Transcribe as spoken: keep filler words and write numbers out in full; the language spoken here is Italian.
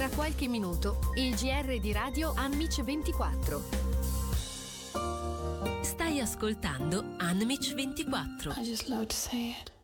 Tra qualche minuto il G R di Radio Anmic ventiquattro. Stai ascoltando Anmic ventiquattro. I just love to say it.